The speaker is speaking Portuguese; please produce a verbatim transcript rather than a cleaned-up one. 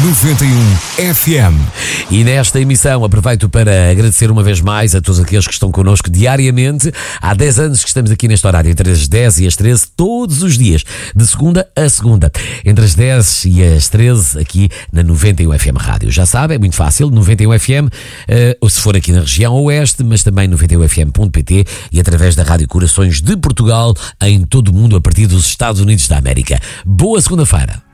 noventa e um F M. E nesta emissão aproveito para agradecer uma vez mais a todos aqueles que estão connosco diariamente. Há dez anos que estamos aqui neste horário, entre as dez e as treze, todos os dias, de segunda a segunda. Entre as dez e as treze, aqui na noventa e um F M Rádio. Já sabe, é muito fácil, noventa e um F M, uh, ou se for aqui na região oeste, mas também noventa e um F M ponto pt e através da Rádio Corações de Portugal, em todo o mundo, a partir dos Estados Unidos da América. Boa segunda-feira.